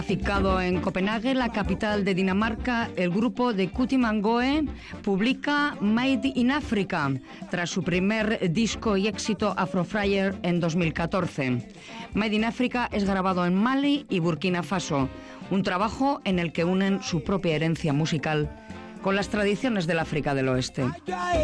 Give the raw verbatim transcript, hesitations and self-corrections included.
Afincado en Copenhague, la capital de Dinamarca, el grupo de Cutie Mangoe publica Made in Africa, tras su primer disco y éxito Afroflyer en dos mil catorce. Made in Africa es grabado en Mali y Burkina Faso, un trabajo en el que unen su propia herencia musical con las tradiciones del África del Oeste.